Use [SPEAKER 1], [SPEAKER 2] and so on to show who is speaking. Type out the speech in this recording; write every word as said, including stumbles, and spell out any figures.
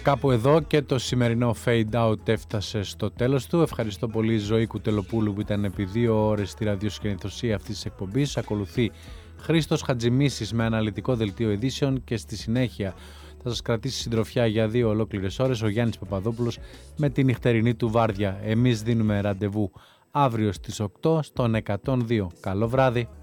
[SPEAKER 1] Κάπου εδώ και το σημερινό Fade Out έφτασε στο τέλος του. Ευχαριστώ πολύ Ζωή Κουτελοπούλου που ήταν επί δύο ώρες στη ραδιοσκηνηθωσία αυτής της εκπομπής. Ακολουθεί Χρήστος Χατζημίσης με αναλυτικό δελτίο ειδήσεων και στη συνέχεια θα σας κρατήσει συντροφιά για δύο ολόκληρες ώρες ο Γιάννης Παπαδόπουλος με τη νυχτερινή του βάρδια. Εμείς δίνουμε ραντεβού αύριο στις οκτώ στον εκατόν δύο. Καλό βράδυ.